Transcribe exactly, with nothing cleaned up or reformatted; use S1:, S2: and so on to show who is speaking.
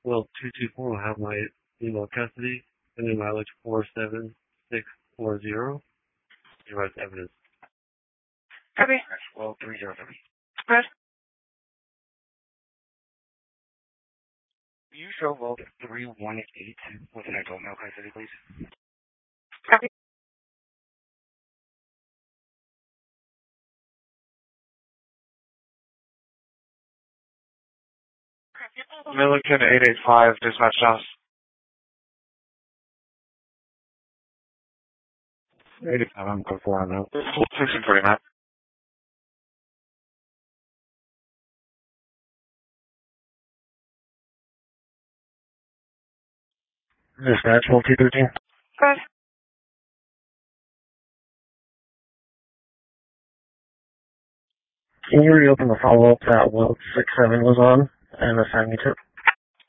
S1: well, two two four will have my email custody, and then mileage four seven six four zero. Zero as evidence.
S2: Copy.
S3: Well, three zero three.
S2: Good.
S3: You show Vault three one eight with an adult male custody, please.
S2: Copy.
S4: Milliken eight eight five, dispatch house.
S1: eighty-five, go for it now.
S4: sixteen forty-nine.
S1: Dispatch, multi thirteen.
S2: Good.
S1: Can you reopen the follow-up that Will six seven was on and assign me to?